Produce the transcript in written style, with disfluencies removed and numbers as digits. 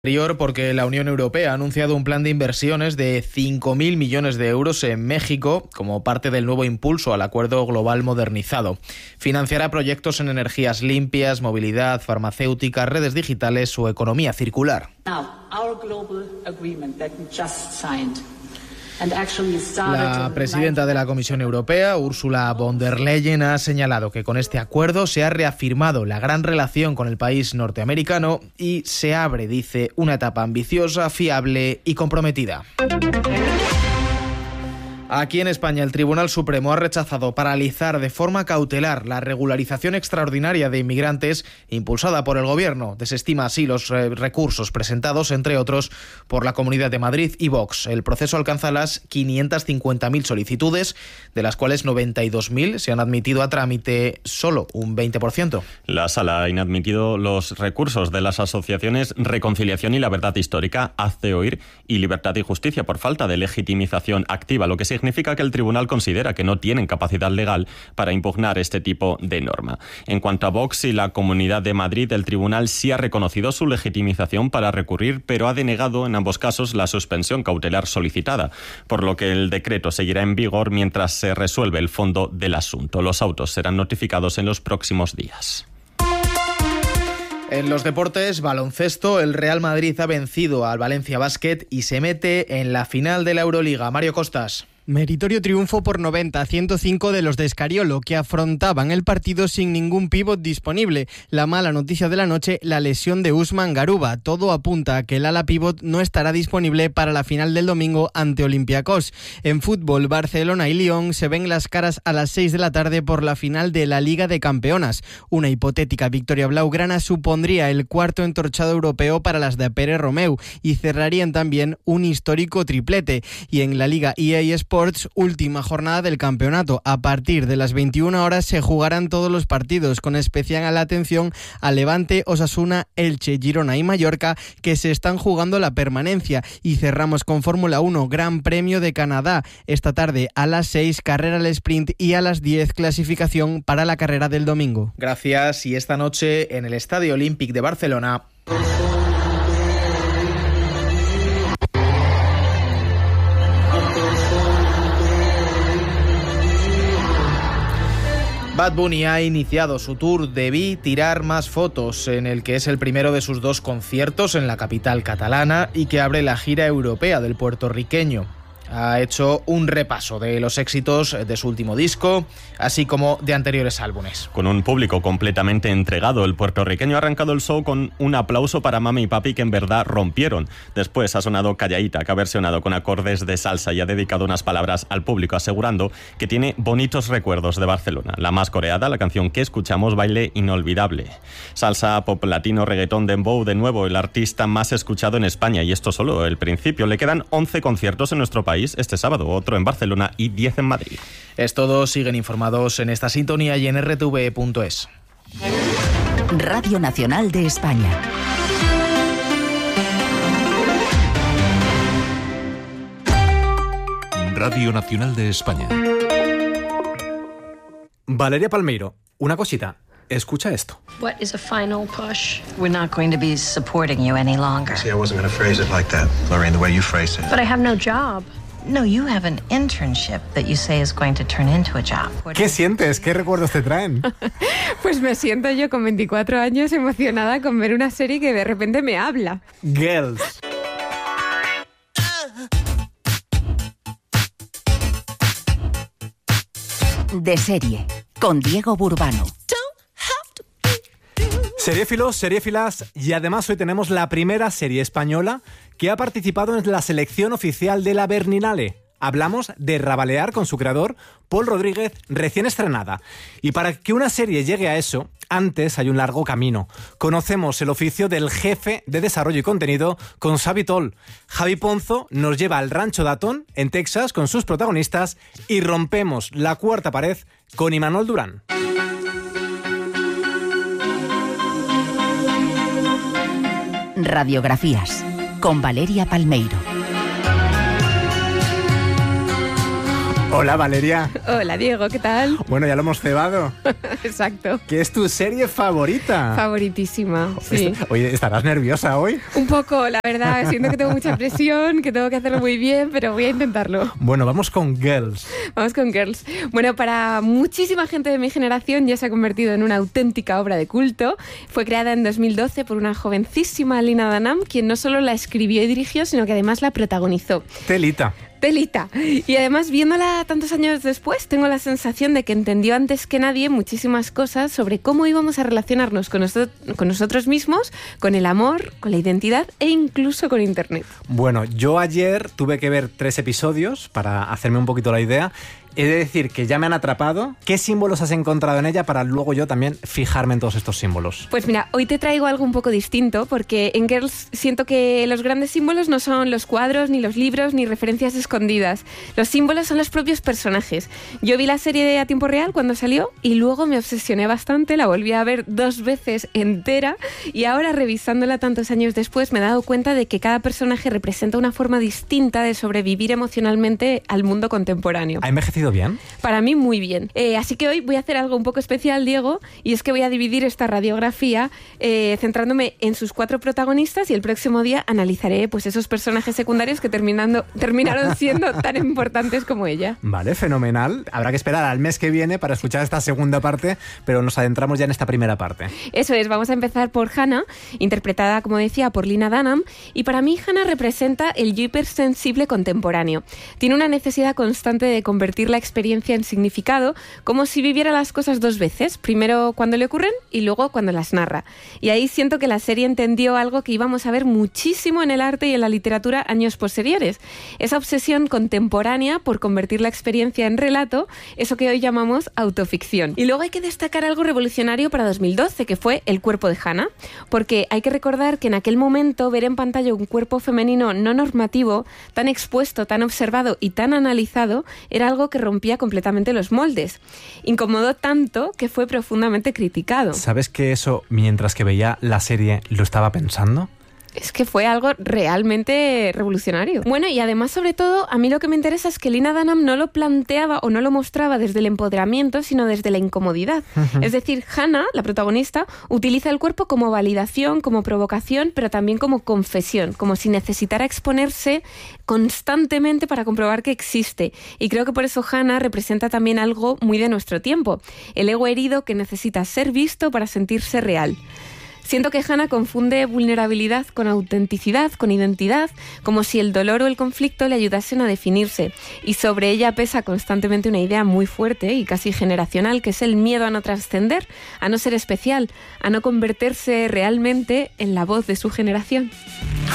Porque la Unión Europea ha anunciado un plan de inversiones de 5.000 millones de euros en México como parte del nuevo impulso al Acuerdo Global Modernizado. Financiará proyectos en energías limpias, movilidad, farmacéutica, redes digitales o economía circular. La presidenta de la Comisión Europea, Ursula von der Leyen, ha señalado que con este acuerdo se ha reafirmado la gran relación con el país norteamericano y se abre, dice, una etapa ambiciosa, fiable y comprometida. Aquí en España, el Tribunal Supremo ha rechazado paralizar de forma cautelar la regularización extraordinaria de inmigrantes impulsada por el Gobierno. Desestima así los recursos presentados, entre otros, por la Comunidad de Madrid y Vox. El proceso alcanza las 550.000 solicitudes, de las cuales 92.000 se han admitido a trámite, solo un 20%. La Sala ha inadmitido los recursos de las asociaciones Reconciliación y la Verdad Histórica, Hazte Oír y Libertad y Justicia por falta de legitimización activa, lo que significa que el tribunal considera que no tienen capacidad legal para impugnar este tipo de norma. En cuanto a Vox y la Comunidad de Madrid, el tribunal sí ha reconocido su legitimización para recurrir, pero ha denegado en ambos casos la suspensión cautelar solicitada, por lo que el decreto seguirá en vigor mientras se resuelve el fondo del asunto. Los autos serán notificados en los próximos días. En los deportes, baloncesto, el Real Madrid ha vencido al Valencia Basket y se mete en la final de la Euroliga. Mario Costas. Meritorio triunfo por 90-105 de los de Escariolo, que afrontaban el partido sin ningún pívot disponible. La mala noticia de la noche, la lesión de Usman Garuba. Todo apunta a que el ala pívot no estará disponible para la final del domingo ante Olympiacos. En fútbol, Barcelona y Lyon se ven las caras a las 6 de la tarde por la final de la Liga de Campeonas. Una hipotética victoria blaugrana supondría el cuarto entorchado europeo para las de Pere Romeu y cerrarían también un histórico triplete. Y en la Liga EA Sports, última jornada del campeonato. A partir de las 21 horas se jugarán todos los partidos, con especial atención a Levante, Osasuna, Elche, Girona y Mallorca, que se están jugando la permanencia. Y cerramos con Fórmula 1, Gran Premio de Canadá. Esta tarde a las 6, carrera al sprint, y a las 10, clasificación para la carrera del domingo. Gracias. Y esta noche en el Estadio Olímpic de Barcelona, Bad Bunny ha iniciado su tour Debí tirar más fotos, en el que es el primero de sus 2 conciertos en la capital catalana y que abre la gira europea del puertorriqueño. Ha hecho un repaso de los éxitos de su último disco, así como de anteriores álbumes. Con un público completamente entregado, el puertorriqueño ha arrancado el show con un aplauso para Mami y Papi, que en verdad rompieron. Después ha sonado Calladita, que ha versionado con acordes de salsa y ha dedicado unas palabras al público, asegurando que tiene bonitos recuerdos de Barcelona. La más coreada, la canción que escuchamos, Baile Inolvidable. Salsa, pop latino, reggaetón, dembow, de nuevo el artista más escuchado en España, y esto solo el principio. Le quedan 11 conciertos en nuestro país este sábado, otro en Barcelona y 10 en Madrid. Es todo, siguen informados en esta sintonía y en rtv.es. Radio Nacional de España. Radio Nacional de España. Valeria Palmeiro, una cosita. Escucha esto. What is a final push? We're not going to be supporting you any longer. See, I wasn't going to phrase it like that, Lorraine, the way you phrased it. But I have no job. No, you have an internship that you say is going to turn into a job. ¿Qué sientes? ¿Qué recuerdos te traen? Pues me siento yo con 24 años emocionada con ver una serie que de repente me habla. Girls. De serie, con Diego Burbano. Seriéfilos, seriéfilas, y además hoy tenemos la primera serie española que ha participado en la selección oficial de la Berlinale. Hablamos de Rabalear, con su creador, Pol Rodríguez, recién estrenada. Y para que una serie llegue a eso, antes hay un largo camino. Conocemos el oficio del jefe de desarrollo y contenido con Xavi Tol. Javi Ponzo nos lleva al rancho Datón, en Texas, con sus protagonistas, y rompemos la cuarta pared con Imanol Durán. Radiografías, con Valeria Palmeiro. Hola, Valeria. Hola, Diego, ¿qué tal? Bueno, ya lo hemos cebado. Exacto. ¿Qué es tu serie favorita? Favoritísima, sí. Oye, ¿estarás nerviosa hoy? Un poco, la verdad. Siento que tengo mucha presión, que tengo que hacerlo muy bien, pero voy a intentarlo. Bueno, vamos con Girls. Vamos con Girls. Bueno, para muchísima gente de mi generación ya se ha convertido en una auténtica obra de culto. Fue creada en 2012 por una jovencísima Lena Dunham, quien no solo la escribió y dirigió, sino que además la protagonizó. Telita. Y además, viéndola tantos años después, tengo la sensación de que entendió antes que nadie muchísimas cosas sobre cómo íbamos a relacionarnos con nosotros mismos, con el amor, con la identidad e incluso con Internet. Bueno, yo ayer tuve que ver 3 episodios para hacerme un poquito la idea. He de decir que ya me han atrapado. ¿Qué símbolos has encontrado en ella para luego yo también fijarme en todos estos símbolos? Pues mira, hoy te traigo algo un poco distinto, porque en Girls siento que los grandes símbolos no son los cuadros, ni los libros, ni referencias escondidas. Los símbolos son los propios personajes. Yo vi la serie a tiempo real cuando salió y luego me obsesioné bastante, la volví a ver 2 veces entera y ahora, revisándola tantos años después, me he dado cuenta de que cada personaje representa una forma distinta de sobrevivir emocionalmente al mundo contemporáneo. ¿Ha envejecido bien? Para mí muy bien. Así que hoy voy a hacer algo un poco especial, Diego, y es que voy a dividir esta radiografía centrándome en sus 4 protagonistas, y el próximo día analizaré pues esos personajes secundarios que terminaron siendo tan importantes como ella. Vale, fenomenal. Habrá que esperar al mes que viene para escuchar esta segunda parte, pero nos adentramos ya en esta primera parte. Eso es, vamos a empezar por Hannah, interpretada, como decía, por Lena Dunham, y para mí Hannah representa el yo hipersensible contemporáneo. Tiene una necesidad constante de convertir la experiencia en significado, como si viviera las cosas 2 veces, primero cuando le ocurren y luego cuando las narra. Y ahí siento que la serie entendió algo que íbamos a ver muchísimo en el arte y en la literatura años posteriores, esa obsesión contemporánea por convertir la experiencia en relato, eso que hoy llamamos autoficción. Y luego hay que destacar algo revolucionario para 2012, que fue el cuerpo de Hannah, porque hay que recordar que en aquel momento ver en pantalla un cuerpo femenino no normativo, tan expuesto, tan observado y tan analizado, era algo que rompía completamente los moldes. Incomodó tanto que fue profundamente criticado. ¿Sabes que eso, mientras que veía la serie, lo estaba pensando? Es que fue algo realmente revolucionario. Bueno, y además, sobre todo, a mí lo que me interesa es que Lena Dunham no lo planteaba o no lo mostraba desde el empoderamiento, sino desde la incomodidad. Es decir, Hannah, la protagonista, utiliza el cuerpo como validación, como provocación, pero también como confesión, como si necesitara exponerse constantemente para comprobar que existe. Y creo que por eso Hannah representa también algo muy de nuestro tiempo, el ego herido que necesita ser visto para sentirse real. Siento que Hannah confunde vulnerabilidad con autenticidad, con identidad, como si el dolor o el conflicto le ayudasen a definirse. Y sobre ella pesa constantemente una idea muy fuerte y casi generacional, que es el miedo a no trascender, a no ser especial, a no convertirse realmente en la voz de su generación.